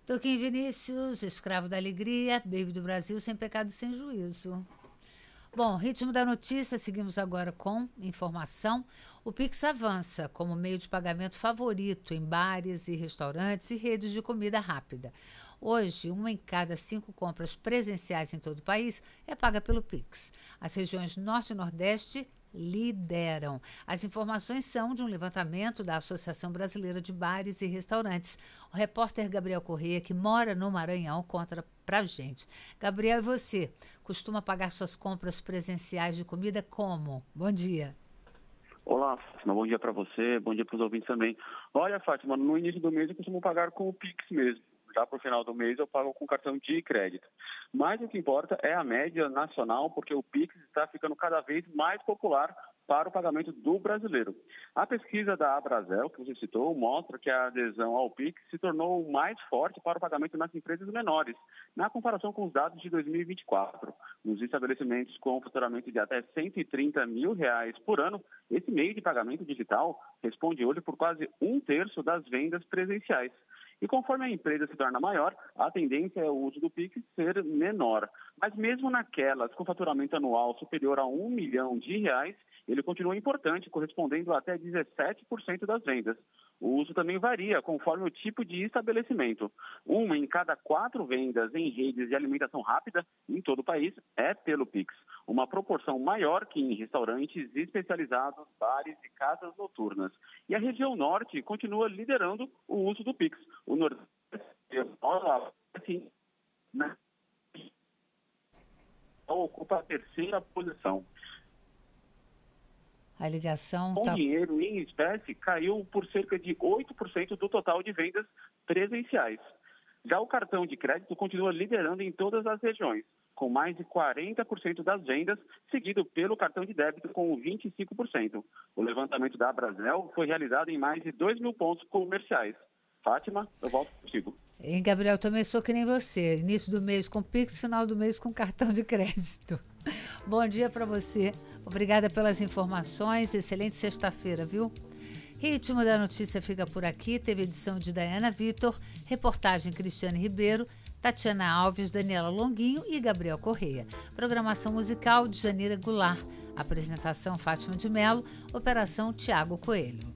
Toquinho Vinícius, escravo da alegria, baby do Brasil, sem pecado e sem juízo. Bom, ritmo da notícia, seguimos agora com informação. O Pix avança como meio de pagamento favorito em bares e restaurantes e redes de comida rápida. Hoje, 1 em cada 5 compras presenciais em todo o país é paga pelo Pix. As regiões Norte e Nordeste lideram. As informações são de um levantamento da Associação Brasileira de Bares e Restaurantes. O repórter Gabriel Corrêa, que mora no Maranhão, conta pra gente. Gabriel, e você? Costuma pagar suas compras presenciais de comida como? Bom dia. Olá, Fátima. Bom dia para você, bom dia para os ouvintes também. Olha, Fátima, no início do mês eu costumo pagar com o Pix mesmo. Já para o final do mês eu pago com cartão de crédito. Mas o que importa é a média nacional, porque o Pix está ficando cada vez mais popular para o pagamento do brasileiro. A pesquisa da Abrazel, que você citou, mostra que a adesão ao Pix se tornou mais forte para o pagamento nas empresas menores, na comparação com os dados de 2024. Nos estabelecimentos com faturamento de até R$130 mil por ano, esse meio de pagamento digital responde hoje por quase 1/3 das vendas presenciais. E conforme a empresa se torna maior, a tendência é o uso do Pix ser menor. Mas mesmo naquelas com faturamento anual superior a R$1 milhão, ele continua importante, correspondendo a até 17% das vendas. O uso também varia conforme o tipo de estabelecimento. 1 em cada 4 vendas em redes de alimentação rápida em todo o país é pelo Pix. Uma proporção maior que em restaurantes especializados, bares e casas noturnas. E a região norte continua liderando o uso do Pix. O nordeste ocupa a terceira posição. A ligação O dinheiro em espécie caiu por cerca de 8% do total de vendas presenciais. Já o cartão de crédito continua liderando em todas as regiões, com mais de 40% das vendas, seguido pelo cartão de débito com 25%. O levantamento da Abrazel foi realizado em mais de 2 mil pontos comerciais. Fátima, eu volto contigo. Hein, Gabriel, também sou que nem você. Início do mês com Pix, final do mês com cartão de crédito. Bom dia para você. Obrigada pelas informações. Excelente sexta-feira, viu? Ritmo da notícia fica por aqui. Teve edição de Dayana Vitor, reportagem Cristiane Ribeiro, Tatiana Alves, Daniela Longuinho e Gabriel Corrêa. Programação musical de Janira Goulart. Apresentação Fátima de Mello. Operação Tiago Coelho.